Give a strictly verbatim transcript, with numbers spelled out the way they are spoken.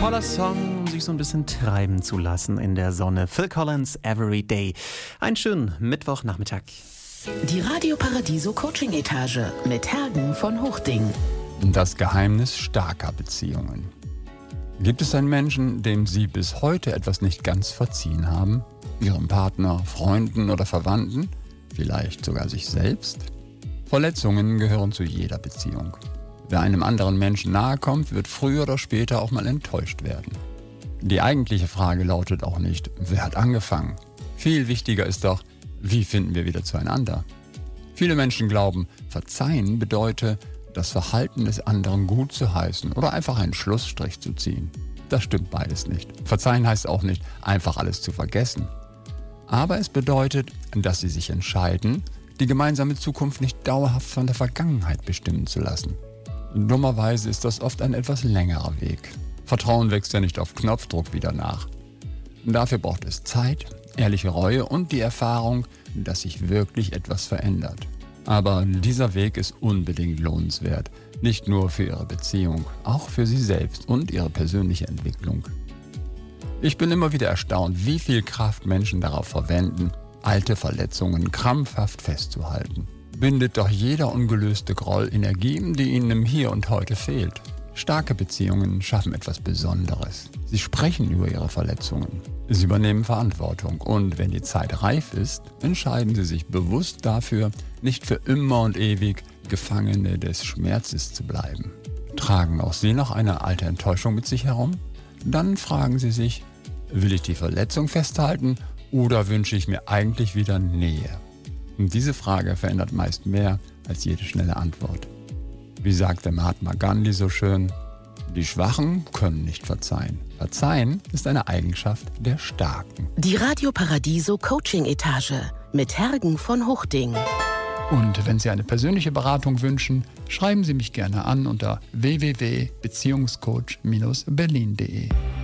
Toller Song, um sich so ein bisschen treiben zu lassen in der Sonne. Phil Collins, Every Day. Einen schönen Mittwochnachmittag. Die Radio Paradiso Coaching Etage mit Hergen von Hochding. Das Geheimnis starker Beziehungen. Gibt es einen Menschen, dem Sie bis heute etwas nicht ganz verziehen haben? Ihrem Partner, Freunden oder Verwandten? Vielleicht sogar sich selbst? Verletzungen gehören zu jeder Beziehung. Wer einem anderen Menschen nahe kommt, wird früher oder später auch mal enttäuscht werden. Die eigentliche Frage lautet auch nicht, wer hat angefangen? Viel wichtiger ist doch, wie finden wir wieder zueinander? Viele Menschen glauben, verzeihen bedeutet, das Verhalten des anderen gut zu heißen oder einfach einen Schlussstrich zu ziehen. Das stimmt beides nicht. Verzeihen heißt auch nicht, einfach alles zu vergessen. Aber es bedeutet, dass sie sich entscheiden, die gemeinsame Zukunft nicht dauerhaft von der Vergangenheit bestimmen zu lassen. Dummerweise ist das oft ein etwas längerer Weg. Vertrauen wächst ja nicht auf Knopfdruck wieder nach. Dafür braucht es Zeit, ehrliche Reue und die Erfahrung, dass sich wirklich etwas verändert. Aber dieser Weg ist unbedingt lohnenswert, nicht nur für Ihre Beziehung, auch für Sie selbst und Ihre persönliche Entwicklung. Ich bin immer wieder erstaunt, wie viel Kraft Menschen darauf verwenden, alte Verletzungen krampfhaft festzuhalten. Bindet doch jeder ungelöste Groll Energie, die Ihnen im Hier und Heute fehlt. Starke Beziehungen schaffen etwas Besonderes. Sie sprechen über ihre Verletzungen. Sie übernehmen Verantwortung und wenn die Zeit reif ist, entscheiden sie sich bewusst dafür, nicht für immer und ewig Gefangene des Schmerzes zu bleiben. Tragen auch Sie noch eine alte Enttäuschung mit sich herum? Dann fragen Sie sich, will ich die Verletzung festhalten oder wünsche ich mir eigentlich wieder Nähe? Und diese Frage verändert meist mehr als jede schnelle Antwort. Wie sagte Mahatma Gandhi so schön, die Schwachen können nicht verzeihen. Verzeihen ist eine Eigenschaft der Starken. Die Radio Paradiso Coaching Etage mit Hergen von Hochding. Und wenn Sie eine persönliche Beratung wünschen, schreiben Sie mich gerne an unter w w w punkt beziehungscoach Bindestrich berlin punkt de.